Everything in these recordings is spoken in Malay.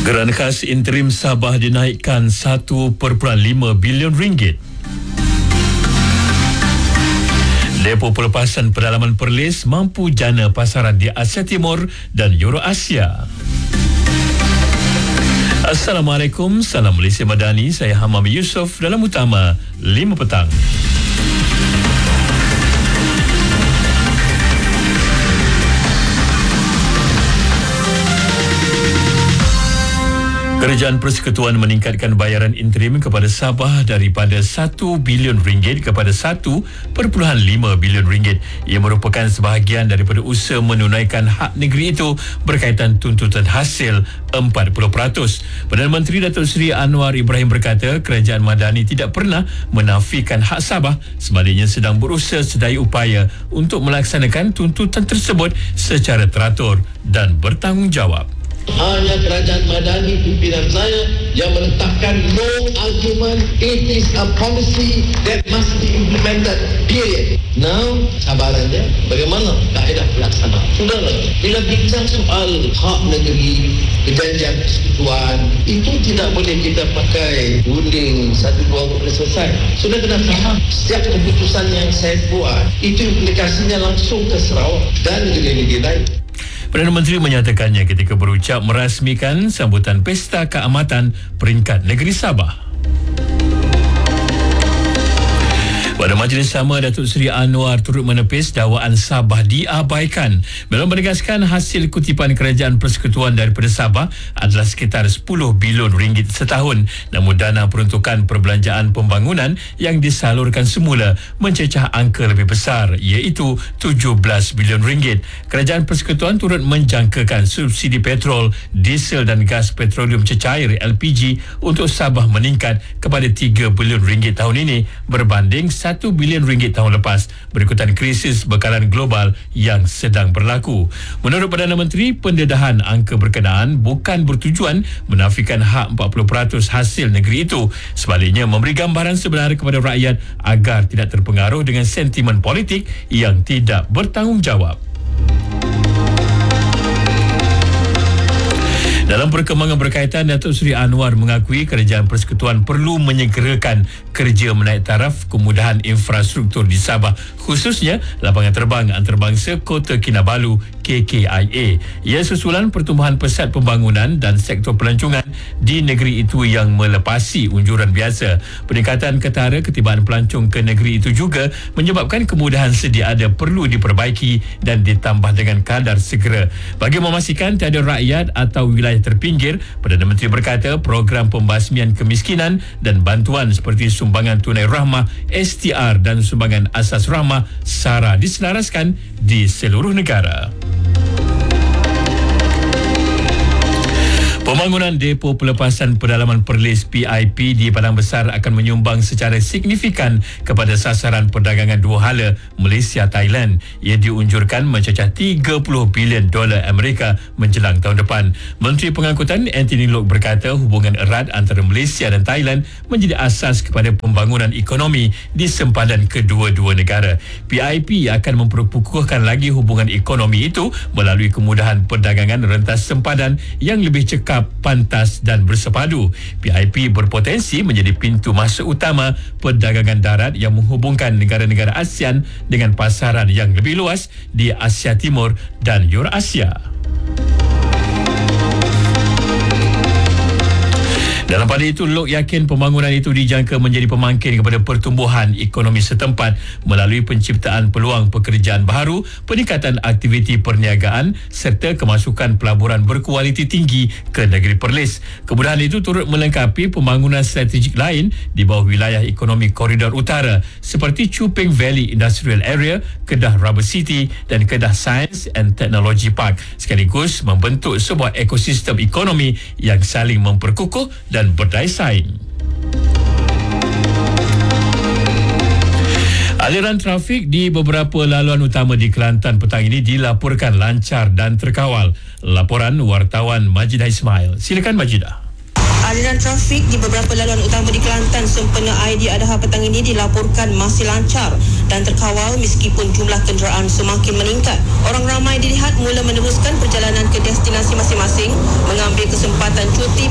Geran khas interim Sabah dinaikkan 1.5 bilion ringgit. Depo pelepasan pedalaman Perlis mampu jana pasaran di Asia Timur dan Eurasia. Assalamualaikum, salam Malaysia Madani. Saya Hamam Yusof dalam Utama 5 petang. Kerajaan Persekutuan meningkatkan bayaran interim kepada Sabah daripada 1 bilion ringgit kepada 1.5 bilion ringgit. Ia merupakan sebahagian daripada usaha menunaikan hak negeri itu berkaitan tuntutan hasil 40%. Perdana Menteri Datuk Seri Anwar Ibrahim berkata Kerajaan Madani tidak pernah menafikan hak Sabah, sebaliknya sedang berusaha sedaya upaya untuk melaksanakan tuntutan tersebut secara teratur dan bertanggungjawab. Hanya Kerajaan Madani pimpinan saya yang meletakkan no argument. It is a policy that must be implemented, period. Now, cabaran dia bagaimana kaedah pelaksanaan. Saudara, bila bincang soal hak negeri, perjanjian persekutuan, itu tidak boleh kita pakai gunting 1-2 boleh selesai. Sudah kena faham, setiap keputusan yang saya buat itu implikasinya langsung ke Sarawak dan negeri-negeri lain. Perdana Menteri menyatakannya ketika berucap merasmikan sambutan Pesta Keamatan Peringkat Negeri Sabah. Pada majlis sama, Datuk Seri Anwar turut menepis dakwaan Sabah diabaikan. Beliau menegaskan hasil kutipan Kerajaan Persekutuan daripada Sabah adalah sekitar 10 bilion ringgit setahun. Namun dana peruntukan perbelanjaan pembangunan yang disalurkan semula mencecah angka lebih besar, iaitu 17 bilion ringgit. Kerajaan Persekutuan turut menjangkakan subsidi petrol, diesel dan gas petroleum cecair LPG untuk Sabah meningkat kepada 3 bilion ringgit tahun ini berbanding 1 bilion ringgit tahun lepas berikutan krisis bekalan global yang sedang berlaku. Menurut Perdana Menteri, pendedahan angka berkenaan bukan bertujuan menafikan hak 40% hasil negeri itu. Sebaliknya, memberi gambaran sebenar kepada rakyat agar tidak terpengaruh dengan sentimen politik yang tidak bertanggungjawab. Dalam perkembangan berkaitan, Datuk Seri Anwar mengakui Kerajaan Persekutuan perlu menyegerakan kerja menaik taraf kemudahan infrastruktur di Sabah, khususnya lapangan terbang antarabangsa Kota Kinabalu KKIA. Ia susulan pertumbuhan pesat pembangunan dan sektor pelancongan di negeri itu yang melepasi unjuran biasa. Peningkatan ketara ketibaan pelancong ke negeri itu juga menyebabkan kemudahan sedia ada perlu diperbaiki dan ditambah dengan kadar segera. Bagi memastikan tiada rakyat atau wilayah terpinggir, Perdana Menteri berkata program pembasmian kemiskinan dan bantuan seperti sumbangan tunai rahmah STR dan sumbangan asas rahmah SARA diselaraskan di seluruh negara. Pembangunan depo pelepasan pedalaman Perlis PIP di Padang Besar akan menyumbang secara signifikan kepada sasaran perdagangan dua hala Malaysia-Thailand. Ia diunjurkan mencecah 30 bilion dolar Amerika menjelang tahun depan. Menteri Pengangkutan Anthony Loke berkata hubungan erat antara Malaysia dan Thailand menjadi asas kepada pembangunan ekonomi di sempadan kedua-dua negara. PIP akan memperkukuhkan lagi hubungan ekonomi itu melalui kemudahan perdagangan rentas sempadan yang lebih cekap, pantas dan bersepadu. PIP berpotensi menjadi pintu masuk utama perdagangan darat yang menghubungkan negara-negara ASEAN dengan pasaran yang lebih luas di Asia Timur dan Eurasia. Dalam pada itu, Lok yakin pembangunan itu dijangka menjadi pemangkin kepada pertumbuhan ekonomi setempat melalui penciptaan peluang pekerjaan baru, peningkatan aktiviti perniagaan serta kemasukan pelaburan berkualiti tinggi ke negeri Perlis. Kemudahan itu turut melengkapi pembangunan strategik lain di bawah wilayah ekonomi koridor utara seperti Chuping Valley Industrial Area, Kedah Rubber City dan Kedah Science and Technology Park, sekaligus membentuk sebuah ekosistem ekonomi yang saling memperkukuh dan berdaya saing. Aliran trafik di beberapa laluan utama di Kelantan petang ini dilaporkan lancar dan terkawal. Laporan wartawan Majidah Ismail. Silakan Majidah. Aliran trafik di beberapa laluan utama di Kelantan sempena Aidiladha petang ini dilaporkan masih lancar dan terkawal meskipun jumlah kenderaan semakin meningkat. Orang ramai dilihat mula meneruskan perjalanan ke destinasi masing-masing, mengambil kesempatan cuti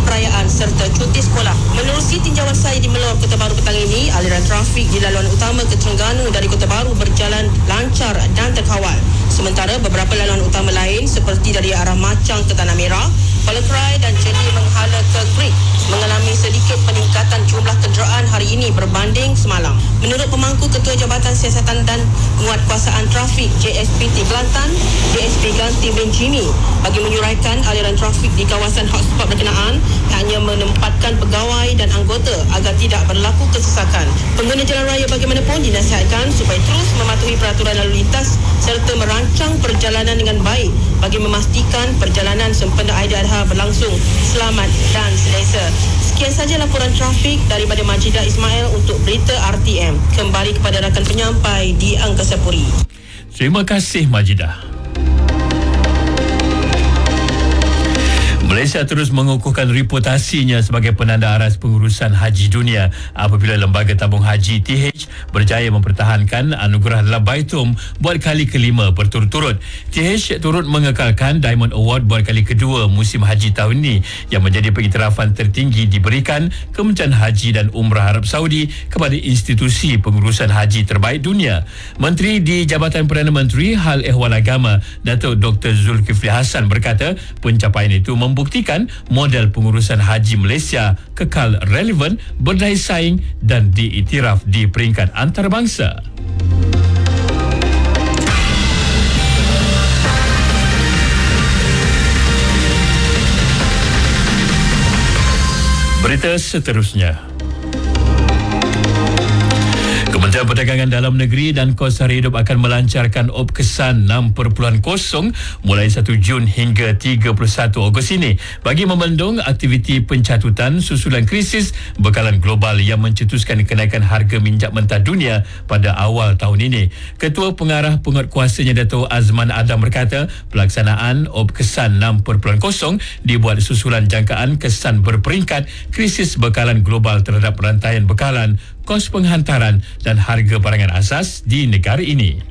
Baru petang ini, aliran trafik di laluan utama ke Terengganu dari Kota Baru berjalan lancar dan terkawal. Sementara beberapa laluan utama lain seperti dari arah Machang ke Tanah Merah, Kuala Krai dan Jeli menghala ke Great mengalami sedikit peningkatan jumlah kenderaan hari ini berbanding semalam. Menurut pemangku Ketua Jabatan Siasatan dan Penguatkuasaan Trafik JSPT Kelantan, DSP Ganti bin Jimmy, bagi menyuraikan aliran trafik di kawasan hotspot berkenaan, hanya menempatkan pegawai dan anggota agar tidak berlaku kesesakan. Pengguna jalan raya bagaimanapun dinasihatkan supaya terus mematuhi peraturan lalu lintas serta merancang perjalanan dengan baik bagi memastikan perjalanan sempena Aidiladha berlangsung selamat dan selesa. Sekian saja laporan trafik daripada Majidah Ismail untuk berita RTM. Kembali kepada rakan penyampai di Angkasa Puri. Terima kasih Majidah. Malaysia terus mengukuhkan reputasinya sebagai penanda aras pengurusan haji dunia apabila Lembaga Tabung Haji TH berjaya mempertahankan anugerah Labaitum buat kali kelima berturut-turut. TH turut mengekalkan Diamond Award buat kali kedua musim haji tahun ini yang menjadi pengiktirafan tertinggi diberikan Kementerian Haji dan Umrah Arab Saudi kepada institusi pengurusan haji terbaik dunia. Menteri di Jabatan Perdana Menteri Hal Ehwal Agama Datuk Dr. Zulkifli Hassan berkata pencapaian itu membuktikan model pengurusan haji Malaysia kekal relevan, berdaya saing dan diiktiraf di peringkat antarabangsa. Berita seterusnya. Kementerian Perdagangan Dalam Negeri dan Kos Sara Hidup akan melancarkan Opkesan 6.0 mulai 1 Jun hingga 31 Ogos ini bagi memendung aktiviti pencatutan susulan krisis bekalan global yang mencetuskan kenaikan harga minyak mentah dunia pada awal tahun ini. Ketua Pengarah Penguatkuasanya Dato' Azman Adam berkata pelaksanaan Opkesan 6.0 dibuat susulan jangkaan kesan berperingkat krisis bekalan global terhadap rantaian bekalan, kos penghantaran dan harga barangan asas di negara ini.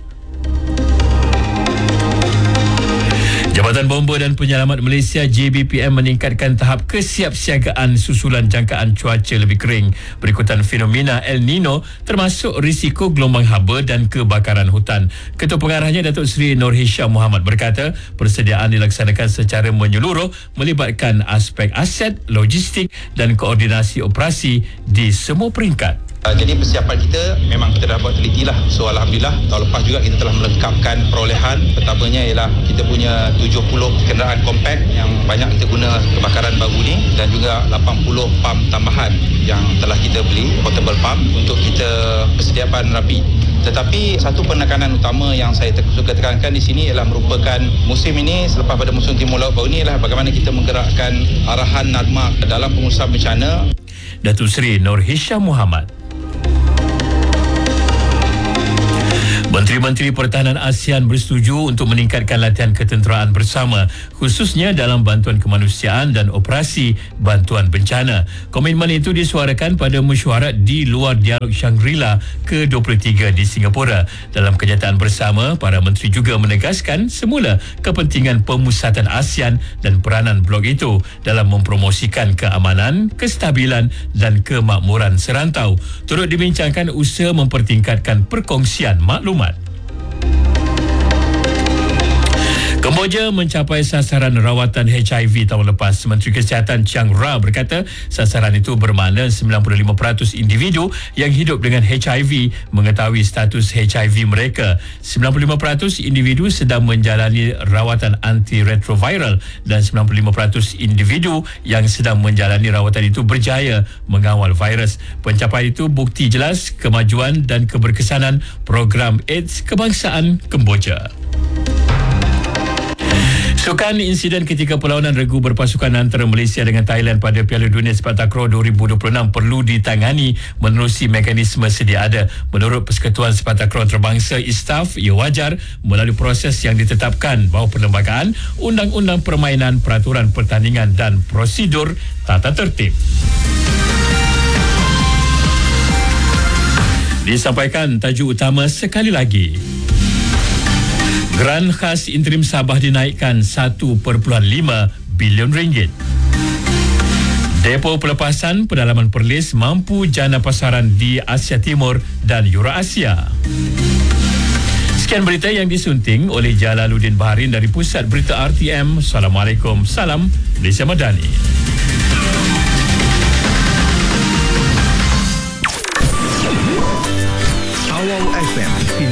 Jabatan Bomba dan Penyelamat Malaysia JBPM meningkatkan tahap kesiapsiagaan susulan jangkaan cuaca lebih kering berikutan fenomena El Nino termasuk risiko gelombang haba dan kebakaran hutan. Ketua Pengarahnya Datuk Seri Nur Hisham Muhammad berkata persediaan dilaksanakan secara menyeluruh melibatkan aspek aset, logistik dan koordinasi operasi di semua peringkat. Jadi persiapan kita memang kita dah buat teliti lah. So Alhamdulillah tahun lepas juga kita telah melengkapkan perolehan. Pertamanya ialah kita punya 70 kenderaan kompak yang banyak kita guna kebakaran baru ni dan juga 80 pam tambahan yang telah kita beli, portable pump untuk kita persediaan rapi. Tetapi satu penekanan utama yang saya suka tekankan di sini ialah merupakan musim ini selepas pada musim Timur Laut baru ini ialah bagaimana kita menggerakkan arahan NADMA dalam pengurusan bencana. Datuk Seri Nur Hisham Muhammad. Menteri-Menteri Pertahanan ASEAN bersetuju untuk meningkatkan latihan ketenteraan bersama khususnya dalam bantuan kemanusiaan dan operasi bantuan bencana. Komitmen itu disuarakan pada mesyuarat di luar dialog Shangri-La ke-23 di Singapura. Dalam kenyataan bersama, para menteri juga menegaskan semula kepentingan pemusatan ASEAN dan peranan blok itu dalam mempromosikan keamanan, kestabilan dan kemakmuran serantau. Turut dibincangkan usaha mempertingkatkan perkongsian maklumat. Kemboja mencapai sasaran rawatan HIV tahun lepas. Menteri Kesihatan Chang Ra berkata sasaran itu bermakna 95% individu yang hidup dengan HIV mengetahui status HIV mereka. 95% individu sedang menjalani rawatan antiretroviral dan 95% individu yang sedang menjalani rawatan itu berjaya mengawal virus. Pencapaian itu bukti jelas kemajuan dan keberkesanan program AIDS kebangsaan Kemboja. Sukan insiden ketika perlawanan regu berpasukan antara Malaysia dengan Thailand pada Piala Dunia Sepak Takraw 2026 perlu ditangani menerusi mekanisme sedia ada. Menurut Persekutuan Sepak Takraw Antarabangsa ISTAF, ia wajar melalui proses yang ditetapkan bawah perlembagaan Undang-Undang Permainan, Peraturan Pertandingan dan Prosedur Tata Tertib. Disampaikan tajuk utama sekali lagi. Geran khas interim Sabah dinaikkan 1.5 bilion ringgit. Depo pelepasan pendalaman Perlis mampu jana pasaran di Asia Timur dan Eurasia. Sekian berita yang disunting oleh Jalaluddin Baharin dari Pusat Berita RTM. Assalamualaikum. Salam Malaysia Madani.